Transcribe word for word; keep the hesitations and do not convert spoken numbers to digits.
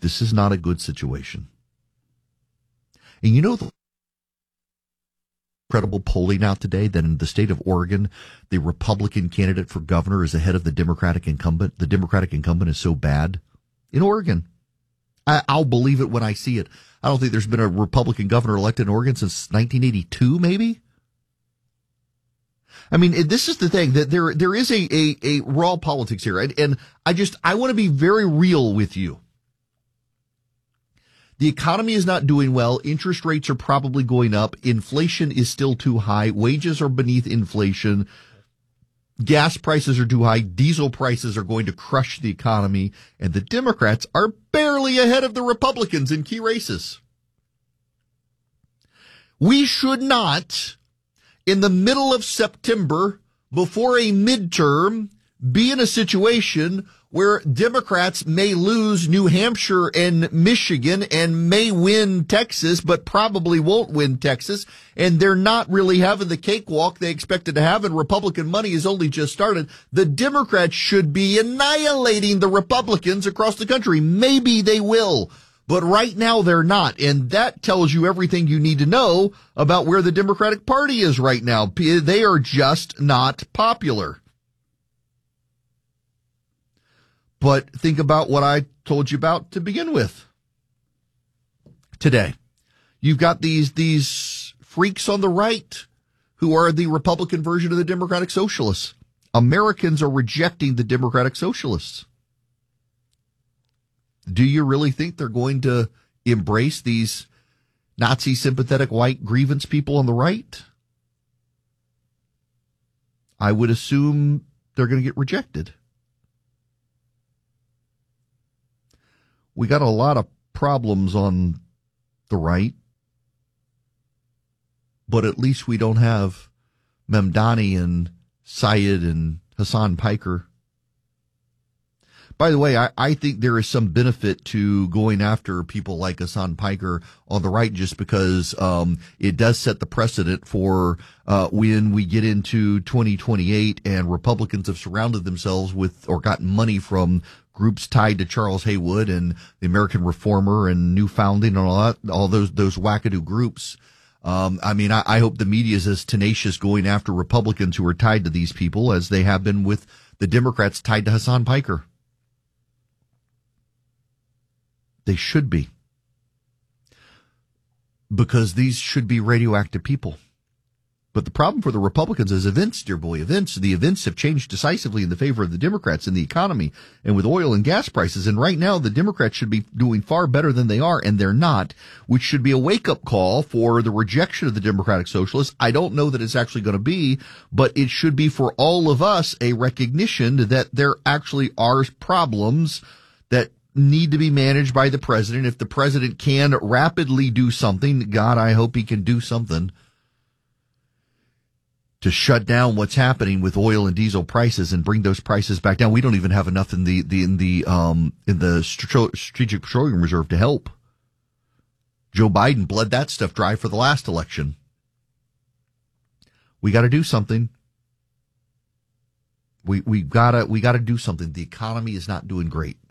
This is not a good situation. And you know the incredible polling out today that in the state of Oregon, the Republican candidate for governor is ahead of the Democratic incumbent. The Democratic incumbent is so bad in Oregon. I, I'll believe it when I see it. I don't think there's been a Republican governor elected in Oregon since nineteen eighty-two, maybe. I mean, this is the thing, that there there is a, a, a raw politics here. And, and I just, I want to be very real with you. The economy is not doing well. Interest rates are probably going up. Inflation is still too high. Wages are beneath inflation. Gas prices are too high. Diesel prices are going to crush the economy. And the Democrats are barely ahead of the Republicans in key races. We should not, in the middle of September, before a midterm, be in a situation where Democrats may lose New Hampshire and Michigan and may win Texas, but probably won't win Texas. And they're not really having the cakewalk they expected to have, and Republican money has only just started. The Democrats should be annihilating the Republicans across the country. Maybe they will, but right now they're not. And that tells you everything you need to know about where the Democratic Party is right now. They are just not popular. But think about what I told you about to begin with today. You've got these these freaks on the right who are the Republican version of the Democratic Socialists. Americans are rejecting the Democratic Socialists. Do you really think they're going to embrace these Nazi sympathetic white grievance people on the right? I would assume they're going to get rejected. We got a lot of problems on the right, but at least we don't have Mamdani and Syed and Hassan Piker. By the way, I, I think there is some benefit to going after people like Hassan Piker on the right, just because um, it does set the precedent for uh, when we get into twenty twenty-eight and Republicans have surrounded themselves with or gotten money from groups tied to Charles Haywood and the American Reformer and New Founding and all that, all those those wackadoo groups. Um, I mean, I, I hope the media is as tenacious going after Republicans who are tied to these people as they have been with the Democrats tied to Hassan Piker. They should be. Because these should be radioactive people. But the problem for the Republicans is events, dear boy, events. The events have changed decisively in the favor of the Democrats in the economy and with oil and gas prices. And right now, the Democrats should be doing far better than they are, and they're not, which should be a wake-up call for the rejection of the Democratic Socialists. I don't know that it's actually going to be, but it should be for all of us a recognition that there actually are problems that need to be managed by the president. If the president can rapidly do something, God, I hope he can do something to shut down what's happening with oil and diesel prices and bring those prices back down. We don't even have enough in the, the in the um in the Strategic Petroleum Reserve to help. Joe Biden bled that stuff dry for the last election. We got to do something. We we gotta we gotta do something. The economy is not doing great.